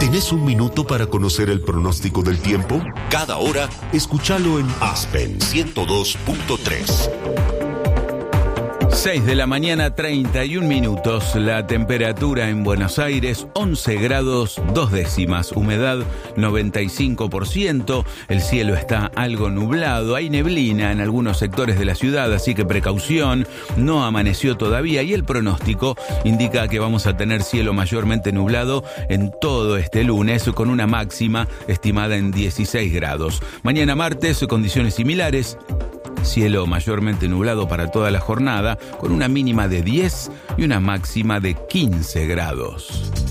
¿Tenés un minuto para conocer el pronóstico del tiempo? Cada hora, escúchalo en Aspen 102.3. 6 de la mañana, 31 minutos. La temperatura en Buenos Aires, 11 grados 2 décimas. Humedad, 95%. El cielo está algo nublado. Hay neblina en algunos sectores de la ciudad, así que precaución. No amaneció todavía y el pronóstico indica que vamos a tener cielo mayormente nublado en todo este lunes, con una máxima estimada en 16 grados. Mañana martes, condiciones similares. Cielo mayormente nublado para toda la jornada, con una mínima de 10 y una máxima de 15 grados.